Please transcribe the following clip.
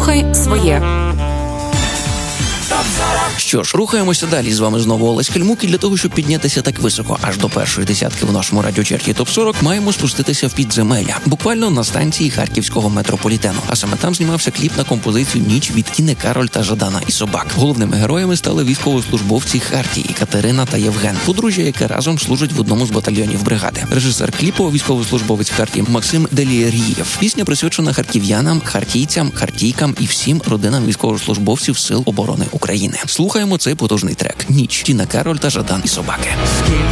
Слухай своє. Що ж, рухаємося далі. З вами знову Олесь Кельмук, і для того, щоб піднятися так високо, аж до першої десятки в нашому радіочерті ТОП-40, маємо спуститися в підземелля, буквально на станції харківського метрополітену. А саме там знімався кліп на композицію «Ніч» від Тіни Кароль та Жадана і Собак. Головними героями стали військовослужбовці Хартії Катерина та Євген, подружжя, яке разом служить в одному з батальйонів бригади. Режисер кліпу – військовослужбовець Хартії Максим Делієргієв. Пісня присвячена харків'янам, хартійцям, хартійкам і всім родинам військовослужбовців Сил оборони України. Слухаємо цей потужний трек «Ніч» Тіна Кароль та Жадан і Собаки.